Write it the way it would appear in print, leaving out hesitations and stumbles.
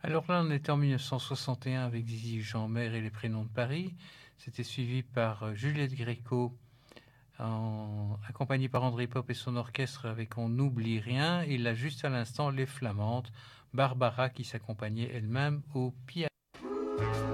Alors là, on était en 1961 avec Zizi Jeanmaire et les Prénoms de Paris. C'était suivi par Juliette Gréco, accompagnée par André Pop et son orchestre avec On n'oublie rien. Et là, juste à l'instant, les Flamandes, Barbara qui s'accompagnait elle-même au piano.